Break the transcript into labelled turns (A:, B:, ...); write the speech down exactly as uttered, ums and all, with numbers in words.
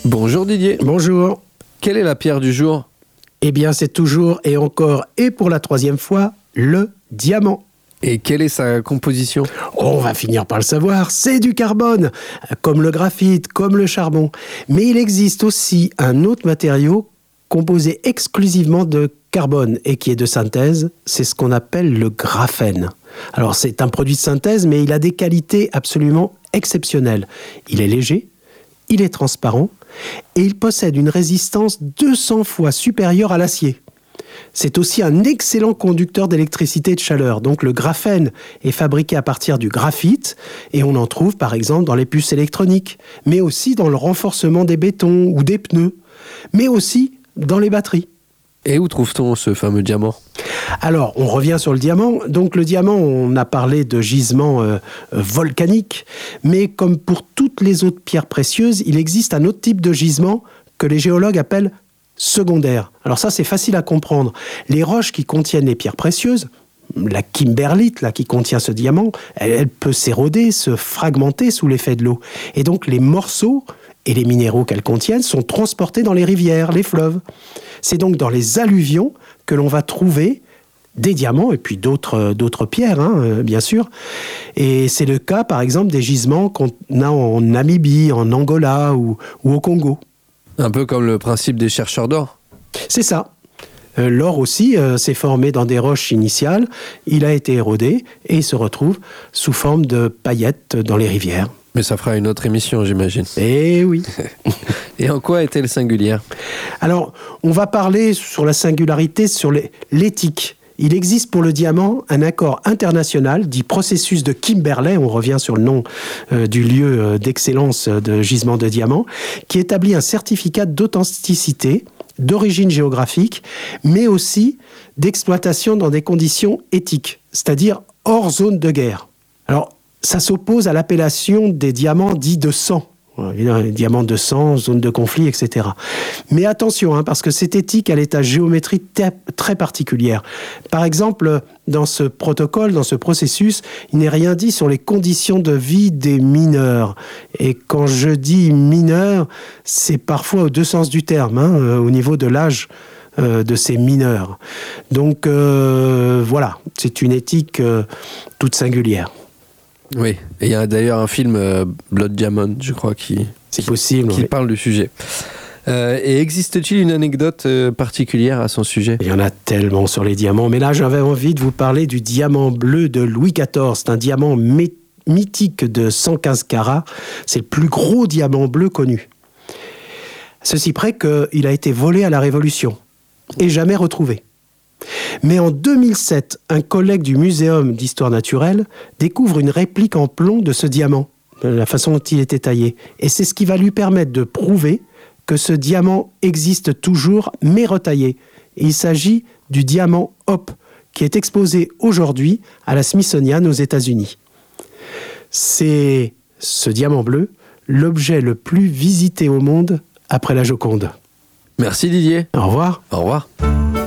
A: Bonjour Didier.
B: Bonjour.
A: Quelle est la pierre du jour ?
B: Eh bien, c'est toujours et encore et pour la troisième fois le diamant.
A: Et quelle est sa composition ?
B: On va finir par le savoir, c'est du carbone, comme le graphite, comme le charbon. Mais il existe aussi un autre matériau composé exclusivement de carbone et qui est de synthèse, c'est ce qu'on appelle le graphène. Alors c'est un produit de synthèse, mais il a des qualités absolument exceptionnelles. Il est léger, il est transparent et il possède une résistance deux cents fois supérieure à l'acier. C'est aussi un excellent conducteur d'électricité et de chaleur. Donc le graphène est fabriqué à partir du graphite et on en trouve par exemple dans les puces électroniques, mais aussi dans le renforcement des bétons ou des pneus, mais aussi dans les batteries.
A: Et où trouve-t-on ce fameux diamant ?
B: Alors, on revient sur le diamant. Donc le diamant, on a parlé de gisements euh, volcaniques, mais comme pour toutes les autres pierres précieuses, il existe un autre type de gisement que les géologues appellent secondaire. Alors ça, c'est facile à comprendre. Les roches qui contiennent les pierres précieuses, la kimberlite là, qui contient ce diamant, elle, elle peut s'éroder, se fragmenter sous l'effet de l'eau. Et donc les morceaux et les minéraux qu'elles contiennent sont transportés dans les rivières, les fleuves. C'est donc dans les alluvions que l'on va trouver des diamants et puis d'autres, d'autres pierres, hein, bien sûr. Et c'est le cas, par exemple, des gisements qu'on a en Namibie, en Angola ou, ou au Congo.
A: Un peu comme le principe des chercheurs d'or.
B: C'est ça. Euh, l'or aussi euh, s'est formé dans des roches initiales, il a été érodé et il se retrouve sous forme de paillettes dans les rivières.
A: Mais ça fera une autre émission, j'imagine.
B: Eh oui.
A: Et en quoi est-elle singulière ?
B: Alors, on va parler sur la singularité, sur les, l'éthique. Il existe pour le diamant un accord international, dit processus de Kimberley, on revient sur le nom euh, du lieu euh, d'excellence de gisement de diamant, qui établit un certificat d'authenticité, d'origine géographique, mais aussi d'exploitation dans des conditions éthiques, c'est-à-dire hors zone de guerre. Alors, ça s'oppose à l'appellation des diamants dits de sang. Les diamants de sang, zone de conflit, et cetera. Mais attention, hein, parce que cette éthique, elle est à géométrie t- très particulière. Par exemple, dans ce protocole, dans ce processus, il n'est rien dit sur les conditions de vie des mineurs. Et quand je dis mineurs, c'est parfois aux deux sens du terme, hein, euh, au niveau de l'âge euh, de ces mineurs. Donc euh, voilà, c'est une éthique euh, toute singulière.
A: Oui, et il y a d'ailleurs un film, euh, Blood Diamond, je crois, qui,
B: c'est possible,
A: qui
B: oui.
A: parle du sujet. Euh, et existe-t-il une anecdote euh, particulière à son sujet ?
B: Il y en a tellement sur les diamants, mais là j'avais envie de vous parler du diamant bleu de Louis quatorze. C'est un diamant mé- mythique de cent quinze carats. C'est le plus gros diamant bleu connu. Ceci près qu'il a été volé à la Révolution et jamais retrouvé. Mais en deux mille sept, un collègue du Muséum d'histoire naturelle découvre une réplique en plomb de ce diamant, de la façon dont il était taillé. Et c'est ce qui va lui permettre de prouver que ce diamant existe toujours, mais retaillé. Et il s'agit du diamant Hope, qui est exposé aujourd'hui à la Smithsonian aux États-Unis. C'est ce diamant bleu, l'objet le plus visité au monde après la Joconde.
A: Merci Didier.
B: Au revoir.
A: Au revoir.